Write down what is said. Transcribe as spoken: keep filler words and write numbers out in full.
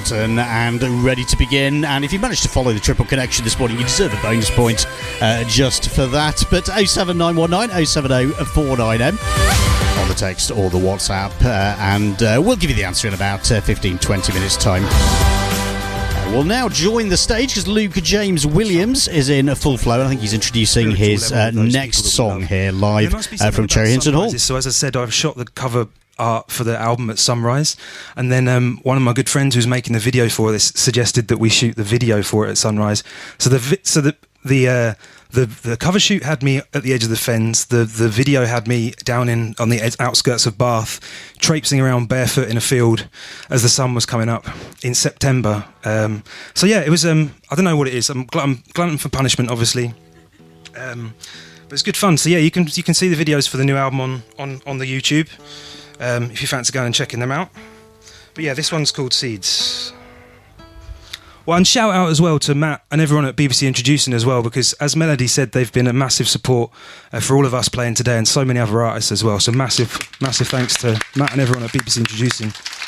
button and ready to begin. And if you managed to follow the Triple Connection this morning, you deserve a bonus point uh, just for that. But oh seven nine one nine oh seven oh four nine M on the text or the WhatsApp, uh, and uh, we'll give you the answer in about uh, fifteen to twenty minutes time. Uh, we'll now join the stage because Luke James Williams is in full flow, and I think he's introducing his uh, next song here live uh, from Cherry Hinton Hall. So as I said, I've shot the cover art for the album at Sunrise, and then um, one of my good friends who's making the video for this suggested that we shoot the video for it at Sunrise. So the vi- so the the uh, the the cover shoot had me at the edge of the fens. The the video had me down in on the ed- outskirts of Bath, traipsing around barefoot in a field as the sun was coming up in September. Um, so yeah, it was. Um, I don't know what it is. I'm, gl- I'm glutton for punishment, obviously. Um, but it's good fun. So yeah, you can you can see the videos for the new album on on, on the YouTube. Um, if you fancy going and checking them out. But yeah, this one's called Seeds. Well, and shout out as well to Matt and everyone at B B C Introducing as well, because as Melody said, they've been a massive support uh, for all of us playing today, and so many other artists as well. So massive, massive thanks to Matt and everyone at B B C Introducing.